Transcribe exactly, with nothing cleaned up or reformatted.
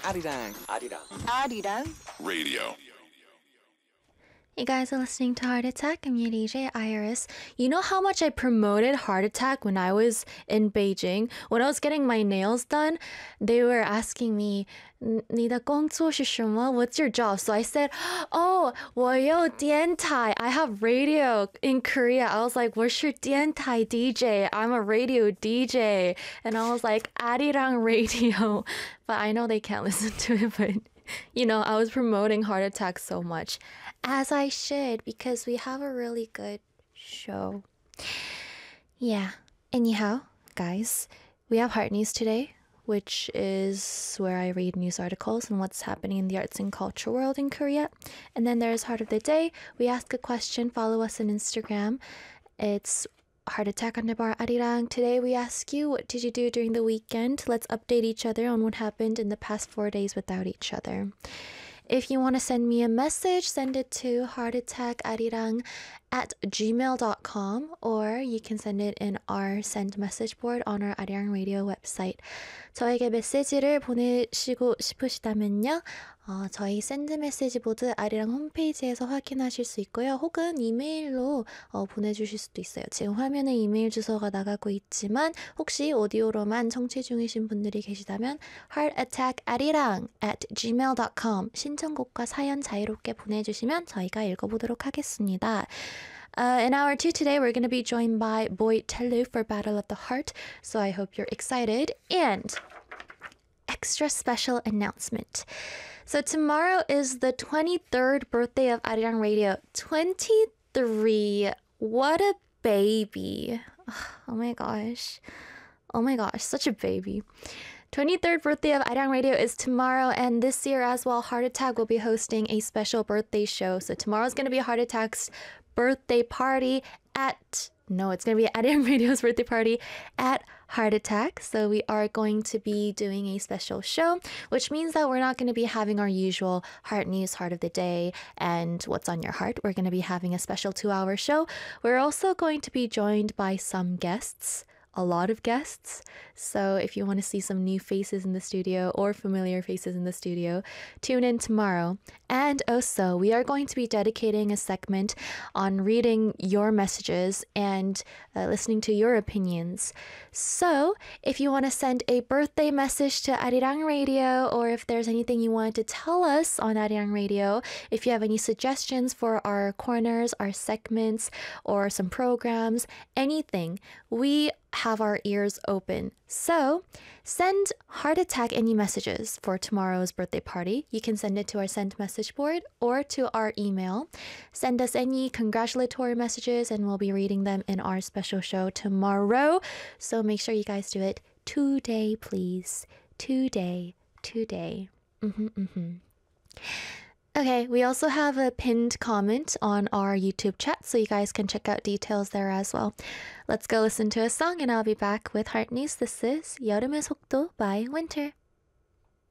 아리랑 아리랑 아리랑 radio. You guys are listening to Heart Attack. I'm your D J, Iris. You know how much I promoted Heart Attack when I was in Beijing? When I was getting my nails done, they were asking me, 你的工作是什么? What's your job? So I said, oh, 我有电台. I have radio in Korea. I was like, 我是电台 D J. I'm a radio D J. And I was like, 아리랑 radio. But I know they can't listen to it, but... You know, I was promoting Heart Attack so much, as I should, because we have a really good show. Yeah. Anyhow, guys, we have Heart News today, which is where I read news articles and what's happening in the arts and culture world in Korea. And then there's Heart of the Day. We ask a question. Follow us on Instagram. It's Heart Attack underbar Arirang. Today we ask you, what did you do during the weekend? Let's update each other on what happened in the past four days without each other. If you want to send me a message, send it to heartattackarirang at gmail dot com, or you can send it in our send message board on our Arirang Radio website. 저에게 메시지를 보내시고 싶으시다면요, 어, 저희 샌드 메시지 보드 아리랑 홈페이지에서 확인하실 수 있고요. 혹은 이메일로 어, 보내주실 수도 있어요. 지금 화면에 이메일 주소가 나가고 있지만 혹시 오디오로만 청취 중이신 분들이 계시다면 heartattackarirang at gmail dot com 신청곡과 사연 자유롭게 보내주시면 저희가 읽어보도록 하겠습니다. Uh, in hour two today, we're going to be joined by Boy Tellu for Battle of the Heart, so I hope you're excited. And extra special announcement. So tomorrow is the twenty-third birthday of Arirang Radio. twenty-three. What a baby. Oh my gosh. Oh my gosh, such a baby. twenty-third birthday of Arirang Radio is tomorrow, and this year as well, Heart Attack will be hosting a special birthday show. So tomorrow's going to be Heart Attack's birthday party at... No, it's going to be Arirang Radio's birthday party at Heart Attack. So we are going to be doing a special show, which means that we're not going to be having our usual Heart News, Heart of the Day, and What's on Your Heart. We're going to be having a special two-hour show. We're also going to be joined by some guests. A lot of guests. So if you want to see some new faces in the studio or familiar faces in the studio, tune in tomorrow. And also, we are going to be dedicating a segment on reading your messages and uh, listening to your opinions. So if you want to send a birthday message to Arirang Radio, or if there's anything you want to tell us on Arirang Radio, if you have any suggestions for our corners, our segments, or some programs, anything, we have our ears open. So send Heart Attack any messages for tomorrow's birthday party. You can send it to our send message board or to our email. Send us any congratulatory messages and we'll be reading them in our special show tomorrow. So make sure you guys do it today, please. Today, today. Mm-hmm, mm-hmm. Okay, we also have a pinned comment on our YouTube chat, so you guys can check out details there as well. Let's go listen to a song and I'll be back with Heart News. This is 여름의 속도 by Winter.